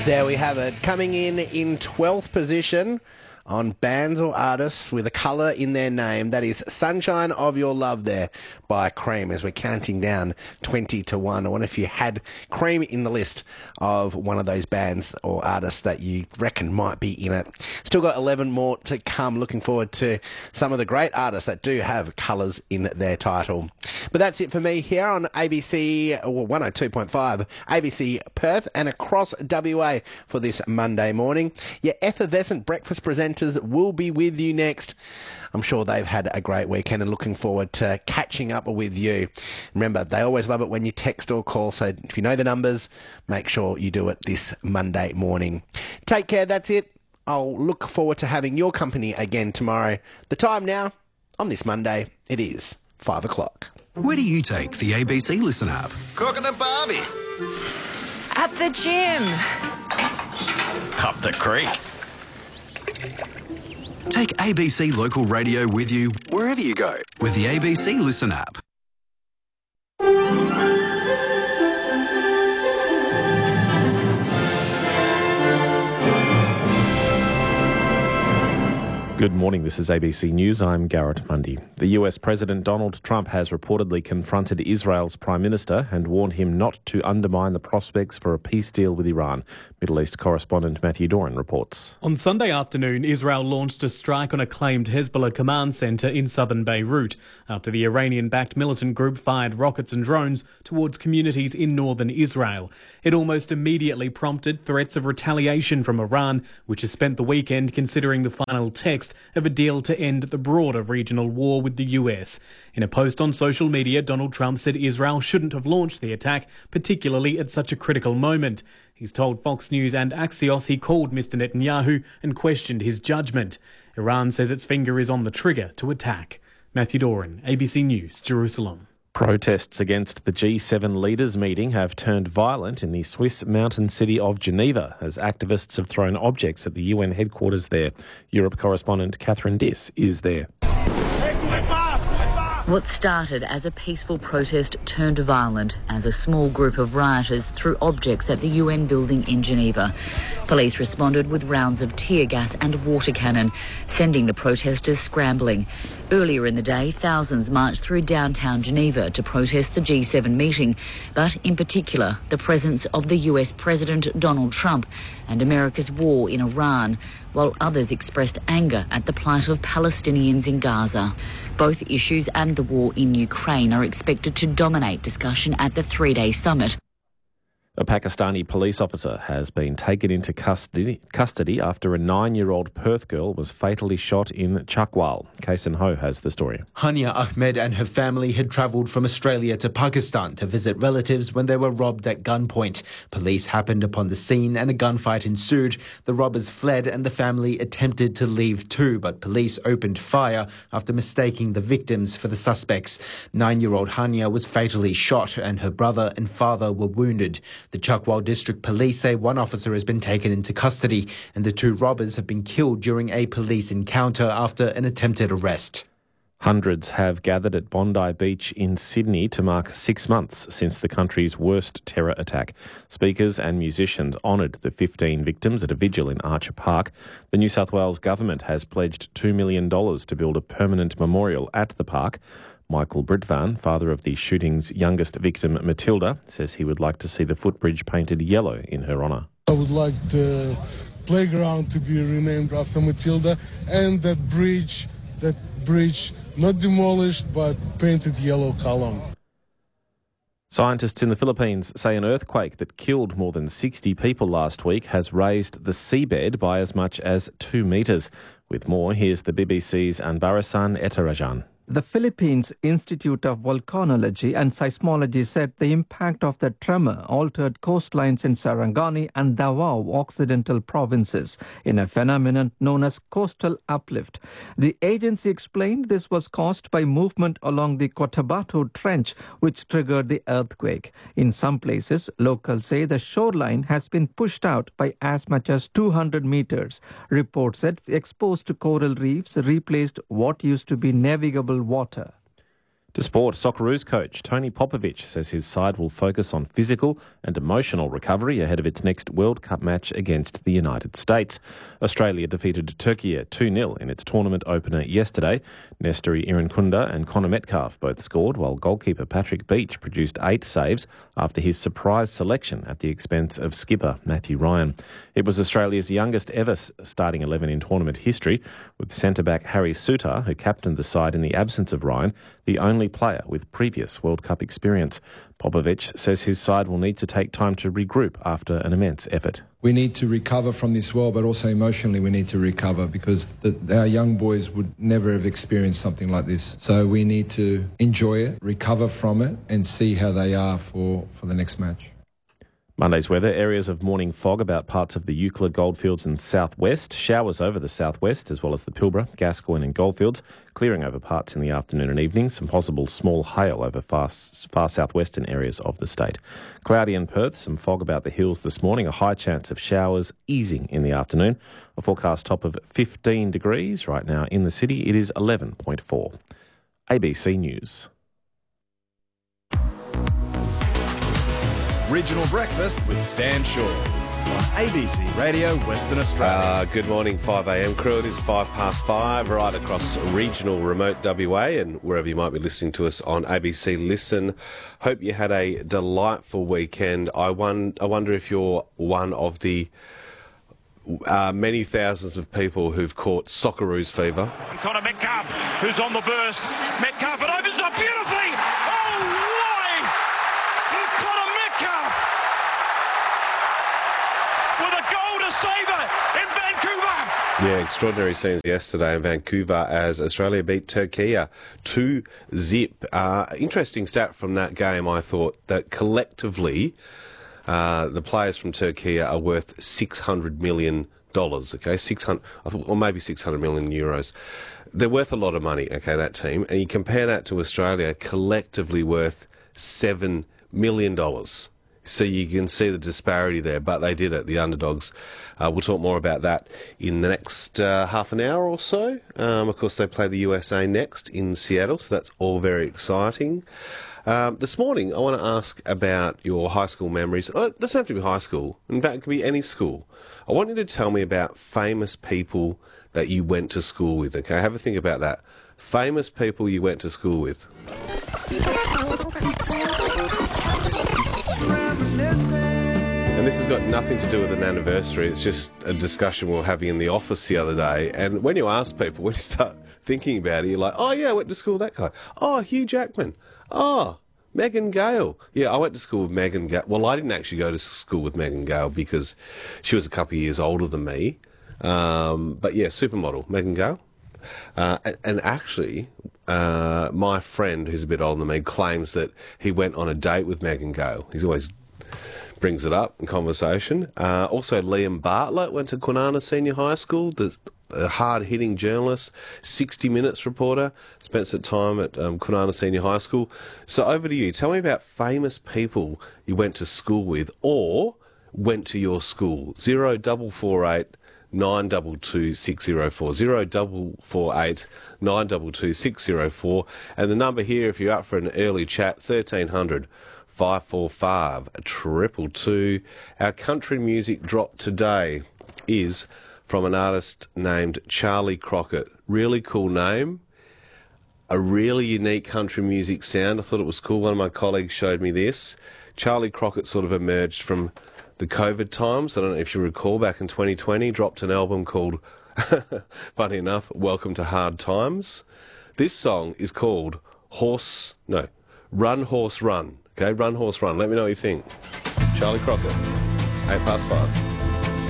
There we have it. Coming in 12th position on bands or artists with a colour in their name. That is Sunshine of Your Love there by Cream, as we're counting down 20 to 1. I wonder if you had Cream in the list of one of those bands or artists that you reckon might be in it. Still got 11 more to come. Looking forward to some of the great artists that do have colours in their title. But that's it for me here on ABC 102.5, ABC Perth and across WA for this Monday morning. Your effervescent breakfast presenters will be with you next. I'm sure they've had a great weekend and looking forward to catching up with you. Remember, they always love it when you text or call, so if you know the numbers, make sure you do it this Monday morning. Take care, that's it. I'll look forward to having your company again tomorrow. The time now, on this Monday, it is 5 o'clock. Where do you take the ABC Listen app? Cooking a barbie. At the gym. Up the creek. Take ABC Local Radio with you wherever you go with the ABC Listen app. Good morning, this is ABC News. I'm Garrett Mundy. The US President Donald Trump has reportedly confronted Israel's Prime Minister and warned him not to undermine the prospects for a peace deal with Iran. Middle East correspondent Matthew Doran reports. On Sunday afternoon, Israel launched a strike on a claimed Hezbollah command centre in southern Beirut after the Iranian-backed militant group fired rockets and drones towards communities in northern Israel. It almost immediately prompted threats of retaliation from Iran, which has spent the weekend considering the final text of a deal to end the broader regional war with the US. In a post on social media, Donald Trump said Israel shouldn't have launched the attack, particularly at such a critical moment. He's told Fox News and Axios he called Mr. Netanyahu and questioned his judgment. Iran says its finger is on the trigger to attack. Matthew Doran, ABC News, Jerusalem. Protests against the G7 leaders meeting have turned violent in the Swiss mountain city of Geneva as activists have thrown objects at the UN headquarters there. Europe correspondent Catherine Diss is there. What started as a peaceful protest turned violent as a small group of rioters threw objects at the UN building in Geneva. Police responded with rounds of tear gas and water cannon, sending the protesters scrambling. Earlier in the day, thousands marched through downtown Geneva to protest the G7 meeting, but in particular, the presence of the US President Donald Trump and America's war in Iran, while others expressed anger at the plight of Palestinians in Gaza. Both issues and the war in Ukraine are expected to dominate discussion at the three-day summit. A Pakistani police officer has been taken into custody after a 9-year-old Perth girl was fatally shot in Chakwal. Kaisen Ho has the story. Hania Ahmed and her family had travelled from Australia to Pakistan to visit relatives when they were robbed at gunpoint. Police happened upon the scene and a gunfight ensued. The robbers fled and the family attempted to leave too, but police opened fire after mistaking the victims for the suspects. 9-year-old Hania was fatally shot and her brother and father were wounded. The Chakwal District Police say one officer has been taken into custody and the two robbers have been killed during a police encounter after an attempted arrest. Hundreds have gathered at Bondi Beach in Sydney to mark 6 months since the country's worst terror attack. Speakers and musicians honoured the 15 victims at a vigil in Archer Park. The New South Wales government has pledged $2 million to build a permanent memorial at the park. Michael Britvan, father of the shooting's youngest victim, Matilda, says he would like to see the footbridge painted yellow in her honour. I would like the playground to be renamed after Matilda and that bridge not demolished but painted yellow column. Scientists in the Philippines say an earthquake that killed more than 60 people last week has raised the seabed by as much as 2 metres. With more, here's the BBC's Anbarasan Etarajan. The Philippines Institute of Volcanology and Seismology said the impact of the tremor altered coastlines in Sarangani and Davao Occidental provinces in a phenomenon known as coastal uplift. The agency explained this was caused by movement along the Cotabato Trench, which triggered the earthquake. In some places, locals say the shoreline has been pushed out by as much as 200 meters. Reports said exposed coral reefs replaced what used to be navigable water. To sport, Socceroos coach Tony Popovic says his side will focus on physical and emotional recovery ahead of its next World Cup match against the United States. Australia defeated Turkey 2-0 in its tournament opener yesterday. Nestori Irankunda and Connor Metcalfe both scored, while goalkeeper Patrick Beach produced 8 saves after his surprise selection at the expense of skipper Matthew Ryan. It was Australia's youngest ever starting 11 in tournament history, with centre-back Harry Souttar, who captained the side in the absence of Ryan, the only player with previous World Cup experience. Popovic says his side will need to take time to regroup after an immense effort. We need to recover from this well, but also emotionally we need to recover because our young boys would never have experienced something like this. So we need to enjoy it, recover from it and see how they are for the next match. Monday's weather, areas of morning fog about parts of the Euclid Goldfields and southwest, showers over the southwest as well as the Pilbara, Gascoyne and Goldfields, clearing over parts in the afternoon and evening, some possible small hail over far southwestern areas of the state. Cloudy in Perth, some fog about the hills this morning, a high chance of showers easing in the afternoon. A forecast top of 15 degrees right now in the city. It is 11.4. ABC News. Regional Breakfast with Stan Shaw on ABC Radio Western Australia. Good morning, 5am crew. It is 5:05 right across regional remote WA and wherever you might be listening to us on ABC Listen. Hope you had a delightful weekend. I wonder if you're one of the many thousands of people who've caught Socceroos fever. And Connor Metcalfe, who's on the burst. Metcalfe, it opens up beautifully. Oh, why? Connor Metcalfe with a goal to save it in Vancouver. Yeah, extraordinary scenes yesterday in Vancouver as Australia beat Turkey 2-0. Interesting stat from that game, I thought, that collectively the players from Turkey are worth $600 million, okay? 600, or maybe 600 million euros. They're worth a lot of money, okay, that team. And you compare that to Australia, collectively worth $7 million. So you can see the disparity there, but they did it, the underdogs. We'll talk more about that in the next half an hour or so. Of course, they play the USA next in Seattle, so that's all very exciting. This morning, I want to ask about your high school memories. It doesn't have to be high school. In fact, it could be any school. I want you to tell me about famous people that you went to school with, okay? Have a think about that. Famous people you went to school with. And this has got nothing to do with an anniversary. It's just a discussion we were having in the office the other day. And when you ask people, when you start thinking about it, you're like, oh, yeah, I went to school with that guy. Oh, Hugh Jackman. Oh, Megan Gale. Yeah, I went to school with Megan Gale. Well, I didn't actually go to school with Megan Gale because she was a couple of years older than me. But yeah, supermodel, Megan Gale. And actually, my friend, who's a bit older than me, claims that he went on a date with Megan Gale. He's always brings it up in conversation. Also, Liam Bartlett went to Kwinana Senior High School. A hard-hitting journalist, 60 Minutes reporter, spent some time at Kwinana Senior High School. So over to you. Tell me about famous people you went to school with or went to your school. 0448 922 604. 0448 922 604. And the number here, if you're up for an early chat, 1300 545 222. Our country music drop today is from an artist named Charlie Crockett. Really cool name. A really unique country music sound. I thought it was cool. One of my colleagues showed me this. Charlie Crockett sort of emerged from the COVID times. I don't know if you recall, back in 2020, dropped an album called, funny enough, Welcome to Hard Times. This song is called Run Horse Run. Okay, Run Horse Run. Let me know what you think. Charlie Crockett, 5:08.